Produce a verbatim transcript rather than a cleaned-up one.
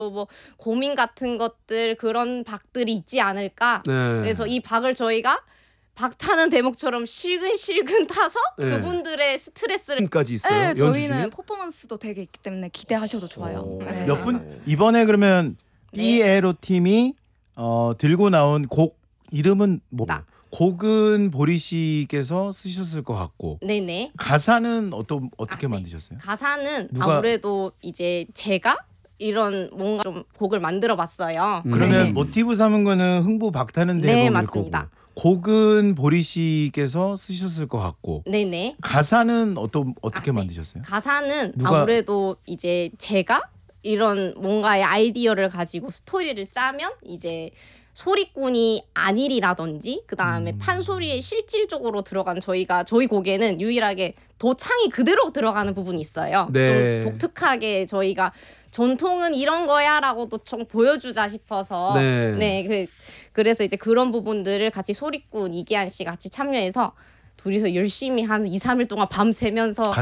뭐 고민 같은 것들 그런 박들이 있지 않을까. 네. 그래서 이 박을 저희가 박 타는 대목처럼 실근실근 타서 네. 그분들의 스트레스를 까지 있어요. 네, 연주 저희는 중에? 퍼포먼스도 되게 있기 때문에 기대하셔도 좋아요. 오. 네. 몇 분 이번에 그러면 네. 삐에로 팀이 어, 들고 나온 곡 이름은 뭐? 나. 곡은 보리 씨께서 쓰셨을 것 같고 네네. 가사는 어떤 어떻게 아, 네. 만드셨어요? 가사는 누가- 아무래도 이제 제가 이런 뭔가 좀 곡을 만들어 봤어요. 음. 그러면 네. 모티브 삼은 거는 흥부 박타는 네, 대목일 맞습니다. 거고 곡은 보리 씨께서 쓰셨을 것 같고 네네. 가사는 어떤 어떻게 아, 네. 만드셨어요? 가사는 누가- 아무래도 이제 제가 이런 뭔가의 아이디어를 가지고 스토리를 짜면 이제 소리꾼이 안일이라든지 그 다음에 음. 판소리에 실질적으로 들어간 저희가 저희 곡에는 유일하게 도창이 그대로 들어가는 부분이 있어요. 네. 좀 독특하게 저희가 전통은 이런 거야라고도 좀 보여주자 싶어서 네. 네, 그래, 그래서 이제 그런 부분들을 같이 소리꾼 이기한 씨 같이 참여해서 둘이서 열심히 한 이, 삼 일 동안 밤새면서